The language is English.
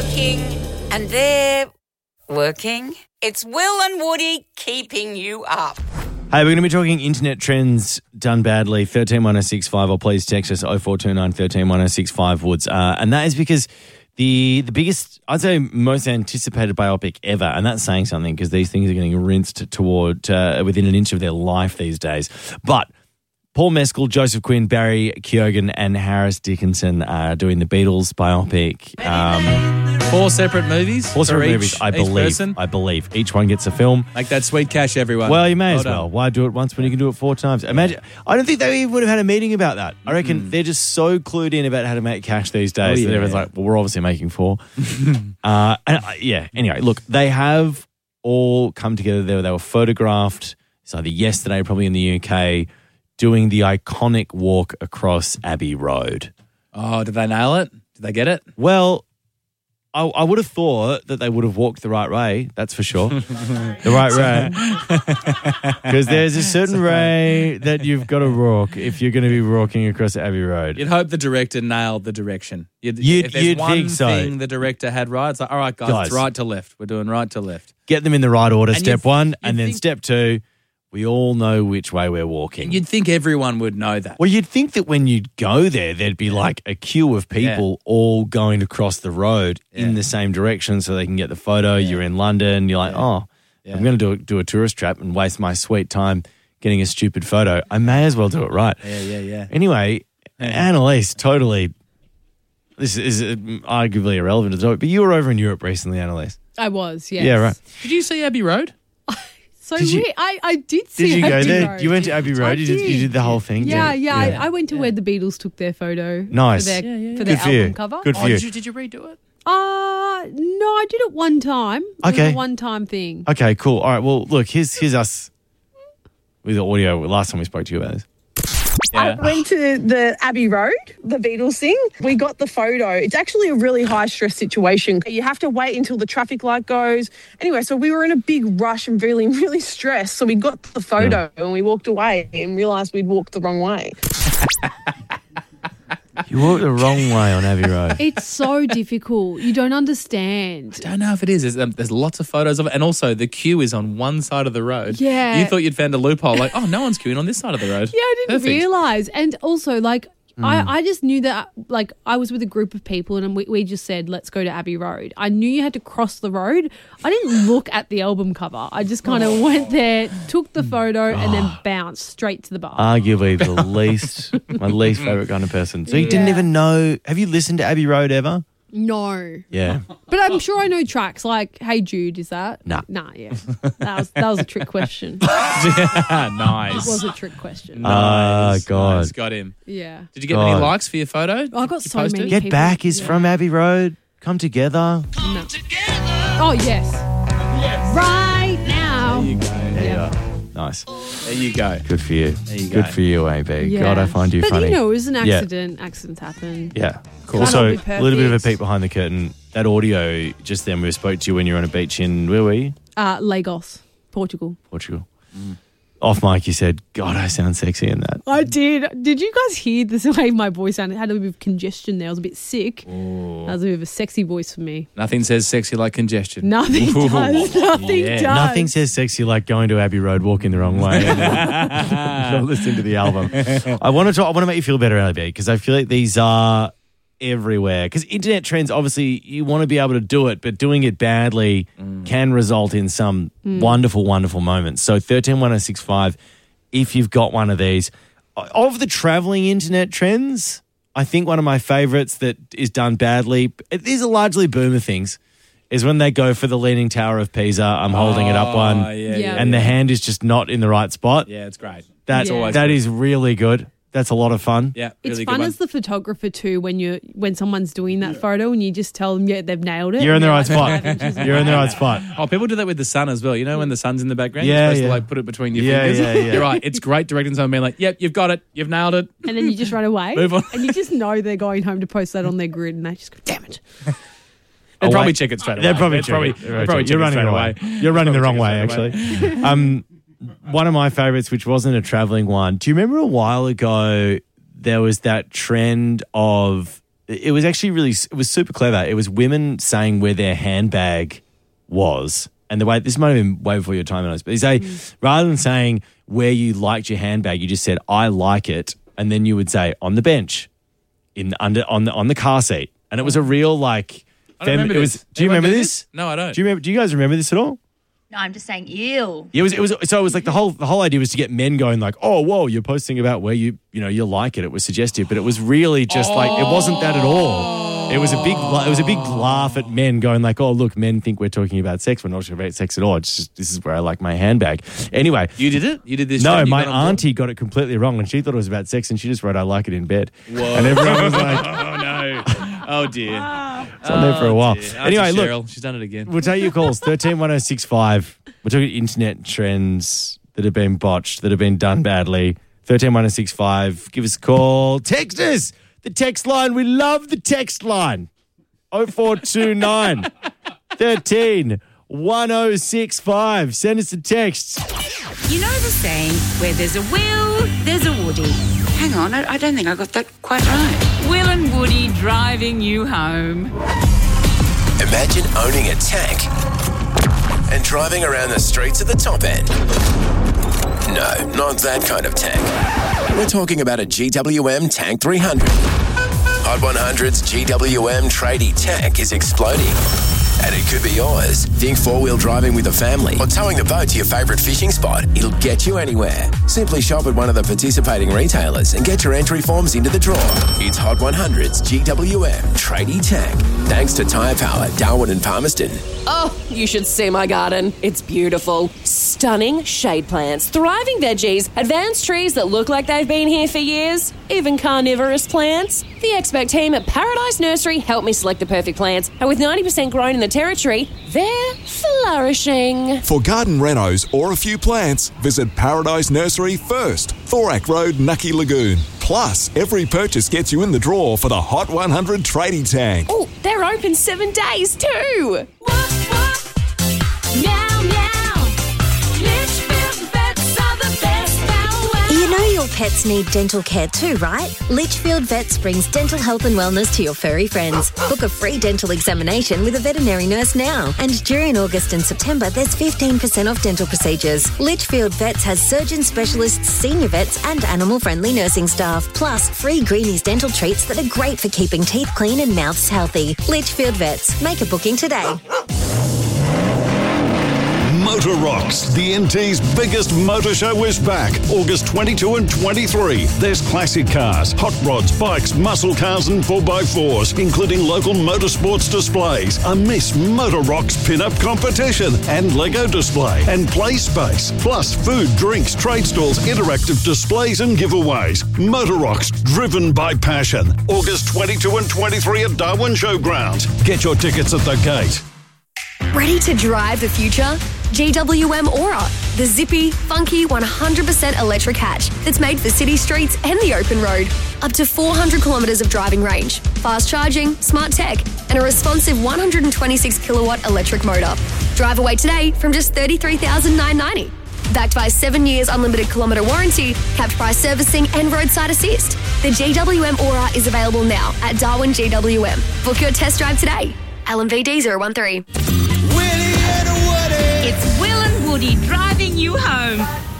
working and they're working. It's Will and Woody keeping you up. Hey, we're going to be talking internet trends done badly. 131065, or please text us 0429 131065 Woods. And that is because the biggest, I'd say most anticipated biopic ever, and that's saying something because these things are getting rinsed toward within an inch of their life these days. But Paul Mescal, Joseph Quinn, Barry Keoghan and Harris Dickinson are doing the Beatles biopic. 4 separate movies? 4 separate for movies, each I believe. person? I believe. Each one gets a film. Make that sweet cash, everyone. Well, you may as done. well. Why do it once when you can do it 4 times? Imagine. I don't think they even would have had a meeting about that. I reckon they're just so clued in about how to make cash these days that everyone's like, well, we're obviously making 4. Anyway, look, they have all come together there. They were photographed. It's either yesterday, probably in the UK, doing the iconic walk across Abbey Road. Oh, did they nail it? Did they get it? Well, I would have thought that they would have walked the right way, that's for sure. The right way. Because there's a certain way that you've got to walk if you're going to be walking across Abbey Road. You'd hope the director nailed the direction. If there's you'd one think so. thing the director had right, it's like, all right, guys, it's right to left. We're doing right to left. Get them in the right order, And step 1, and then think- step 2, we all know which way we're walking. You'd think everyone would know that. Well, you'd think that when you'd go there, there'd be like a queue of people all going to cross the road in the same direction so they can get the photo. You're in London. You're like, I'm going to do a tourist trap and waste my sweet time getting a stupid photo. I may as well do it right. Yeah. Anyway, Annalise, totally, this is arguably irrelevant to the topic, but you were over in Europe recently, Annalise. I was, yes. Yeah, right. Did you see Abbey Road? So Did you- weird. I did see Did you go Abbey there? Road. You went to Abbey Road? You did the whole thing? Yeah. Yeah. I went to where the Beatles took their photo. Nice. For their, for Good their for you. album cover. Good for you. Did you redo it? No, I did it one time. It Okay. was a one-time thing. Okay, cool. All right, well, look, here's us with the audio last time we spoke to you about this. I went to the Abbey Road, the Beatles thing. We got the photo. It's actually a really high-stress situation. You have to wait until the traffic light goes. Anyway, so we were in a big rush and feeling really stressed. So we got the photo and we walked away and realised we'd walked the wrong way. You walked the wrong way on Abbey Road. It's so difficult. You don't understand. I don't know if it is. There's lots of photos of it. And also, the queue is on one side of the road. Yeah. You thought you'd found a loophole. Like, oh, no one's queuing on this side of the road. Yeah, I didn't Perfect. realise. And also, like, I just knew that, like, I was with a group of people and we just said, let's go to Abbey Road. I knew you had to cross the road. I didn't look at the album cover. I just kind of went there, took the photo, and then bounced straight to the bar. Arguably my least favourite kind of person. So you didn't even know, have you listened to Abbey Road ever? No. Yeah. But I'm sure I know tracks like Hey Jude, is that? Nah. Nah, yeah. That was a trick question. Nice. It was a trick question. Nice. God. Nice. Got him. Yeah. Did you get many God. likes for your photo? I got Did you so post many. it? Get people- Back is from Abbey Road. Come together. No. Oh, yes. Right now. There you go. Yeah. Nice. There you go. Good for you. There you Good go. for you, AB. Yeah. God, I find you but funny. you know, it was an Yeah. accident. Accidents happen. Yeah. Cool. Also, Cannot be a little bit of a perfect. peek behind the curtain. That audio just then, we spoke to you when you were on a beach in, where were you? Lagos, Portugal. Portugal. Off mic, you said, God, I sound sexy in that. I did. Did you guys hear the way my voice sounded? It had a bit of congestion there. I was a bit sick. That was a bit of a sexy voice for me. Nothing says sexy like congestion. Nothing does. Nothing Yeah. does. Nothing says sexy like going to Abbey Road, walking the wrong way, and not listening to the album. I want to make you feel better, AB, because I feel like these are everywhere. Because internet trends, obviously, you want to be able to do it, but doing it badly can result in some wonderful, wonderful moments. So 131065, if you've got one of these. Of the traveling internet trends, I think one of my favorites that is done badly, these are largely boomer things, is when they go for the Leaning Tower of Pisa. I'm holding it up one. Yeah. And the hand is just not in the right spot. Yeah, it's great. That is really good. That's a lot of fun. Yeah, It's really fun good one. as the photographer too when someone's doing that photo and you just tell them, yeah, they've nailed it. You're in and the they're right like spot. 5 inches You're in the away. right spot. Oh, people do that with the sun as well. You know when the sun's in the background? Yeah, You're supposed yeah. to like put it between your Yeah, fingers. yeah, yeah. You're right. It's great directing someone being like, yep, you've got it. You've nailed it. And then you just run away. Move on. And you just know they're going home to post that on their grid and they just go, damn it. They'd Oh, probably wait. check it straight away. They're probably They'd probably checking. check it You're running straight away. away. You're running the wrong way, They'd probably check it straight actually. One of my favorites, which wasn't a traveling one. Do you remember a while ago there was that trend of it was actually it was super clever. It was women saying where their handbag was. And the way, this might have been way before your time, but they say, rather than saying where you liked your handbag, you just said, I like it. And then you would say, on the bench, on the car seat. And it was a real, like, I don't remember this. Do you remember this? No, I don't. Do you guys remember this at all? No, I'm just saying, ew. Yeah, it was like the whole idea was to get men going like, oh, whoa, you're posting about where you like it. It was suggestive, but it was really just like, it wasn't that at all. It was a big laugh at men going like, oh, look, men think we're talking about sex. We're not talking about sex at all. It's just, this is where I like my handbag. Anyway. You did it? You did this? No, my auntie got it completely wrong and she thought it was about sex and she just wrote, I like it in bed. Whoa. And everyone was like, oh, no. Oh, dear. It's on there for a while. Dear. Anyway, Auntie look. Cheryl, she's done it again. We'll take your calls, 131065. We're talking internet trends that have been botched, that have been done badly. 131065. Give us a call. Text us. The text line. We love the text line. 0429 13 1065. Send us a text. You know the saying, where there's a Will, there's a Woody. Hang on, I don't think I got that quite right. Will and Woody driving you home. Imagine owning a tank and driving around the streets at the top end. No, not that kind of tank. We're talking about a GWM Tank 300. Hot 100's GWM tradie tank is exploding. And it could be yours. Think four-wheel driving with a family or towing the boat to your favourite fishing spot. It'll get you anywhere. Simply shop at one of the participating retailers and get your entry forms into the draw. It's Hot 100's GWM tradie tank. Thanks to Tyre Power, Darwin and Palmerston. Oh, you should see my garden. It's beautiful. Stunning shade plants, thriving veggies, advanced trees that look like they've been here for years, even carnivorous plants. The expert team at Paradise Nursery helped me select the perfect plants, and with 90% grown in the territory, they're flourishing. For garden renos or a few plants, visit Paradise Nursery first, Thorak Road, Nucky Lagoon. Plus, every purchase gets you in the draw for the Hot 100 tradie tank. Oh, they're open 7 days too. Meow, meow. Litchfield Vets are the best. Wow, wow. You know your pets need dental care too, right? Litchfield Vets brings dental health and wellness to your furry friends. Book a free dental examination with a veterinary nurse now. And during August and September, there's 15% off dental procedures. Litchfield Vets has surgeon specialists, senior vets, and animal-friendly nursing staff. Plus, free Greenies dental treats that are great for keeping teeth clean and mouths healthy. Litchfield Vets. Make a booking today. Motor Rocks, the NT's biggest motor show, is back August 22 and 23. There's classic cars, hot rods, bikes, muscle cars and 4x4s, including local motorsports displays, a Miss Motor Rocks pin-up competition and Lego display and play space, plus food, drinks, trade stalls, interactive displays and giveaways. Motor Rocks, driven by passion. August 22 and 23 at Darwin Showgrounds. Get your tickets at the gate. Ready to drive the future? GWM Aura, the zippy, funky 100% electric hatch that's made for city streets and the open road. Up to 400 kilometres of driving range, fast charging, smart tech, and a responsive 126 kilowatt electric motor. Drive away today from just $33,990. Backed by 7 years unlimited kilometre warranty, capped price servicing and roadside assist. The GWM Aura is available now at Darwin GWM. Book your test drive today. LMVD 013. It's Will and Woody driving you home.